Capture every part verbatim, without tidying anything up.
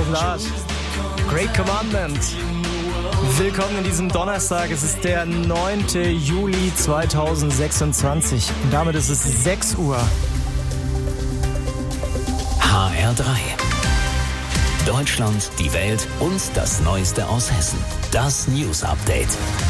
Vlad. Great Commandment. Willkommen in diesem Donnerstag. Es ist der neunte Juli zweitausendsechsundzwanzig. Und damit ist es sechs Uhr. H R drei. Deutschland, die Welt und das Neueste aus Hessen. Das News Update.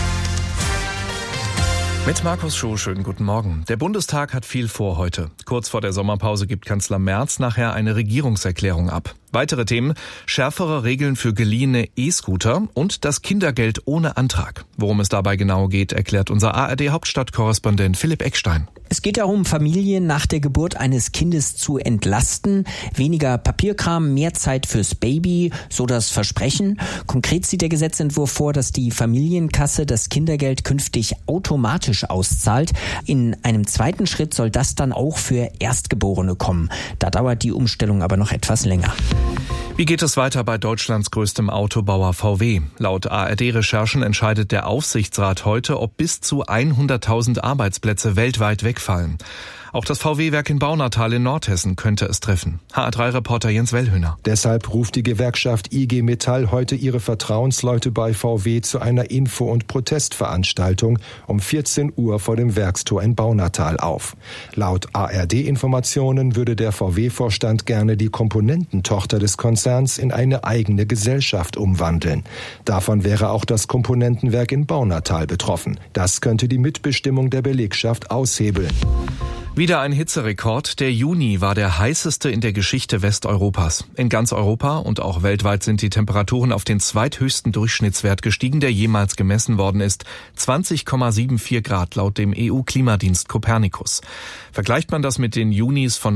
Mit Markus Schuh, schönen guten Morgen. Der Bundestag hat viel vor heute. Kurz vor der Sommerpause gibt Kanzler Merz nachher eine Regierungserklärung ab. Weitere Themen: schärfere Regeln für geliehene E-Scooter und das Kindergeld ohne Antrag. Worum es dabei genau geht, erklärt unser A R D-Hauptstadtkorrespondent Philipp Eckstein. Es geht darum, Familien nach der Geburt eines Kindes zu entlasten. Weniger Papierkram, mehr Zeit fürs Baby, so das Versprechen. Konkret sieht der Gesetzentwurf vor, dass die Familienkasse das Kindergeld künftig automatisch auszahlt. In einem zweiten Schritt soll das dann auch für Erstgeborene kommen. Da dauert die Umstellung aber noch etwas länger. Wie geht es weiter bei Deutschlands größtem Autobauer V W? Laut A R D-Recherchen entscheidet der Aufsichtsrat heute, ob bis zu hunderttausend Arbeitsplätze weltweit wegfallen. Auch das V W-Werk in Baunatal in Nordhessen könnte es treffen. H R drei-Reporter Jens Wellhöhner. Deshalb ruft die Gewerkschaft I G Metall heute ihre Vertrauensleute bei V W zu einer Info- und Protestveranstaltung um vierzehn Uhr vor dem Werkstor in Baunatal auf. Laut A R D-Informationen würde der V W-Vorstand gerne die Komponententochter des Konzerns in eine eigene Gesellschaft umwandeln. Davon wäre auch das Komponentenwerk in Baunatal betroffen. Das könnte die Mitbestimmung der Belegschaft aushebeln. Wieder ein Hitzerekord. Der Juni war der heißeste in der Geschichte Westeuropas. In ganz Europa und auch weltweit sind die Temperaturen auf den zweithöchsten Durchschnittswert gestiegen, der jemals gemessen worden ist. zwanzig Komma vierundsiebzig Grad laut dem E U-Klimadienst Copernicus. Vergleicht man das mit den Junis von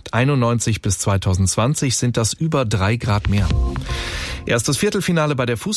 neunzehnhunderteinundneunzig bis zweitausendzwanzig, sind das über drei Grad mehr. Erstes Viertelfinale bei der Fußball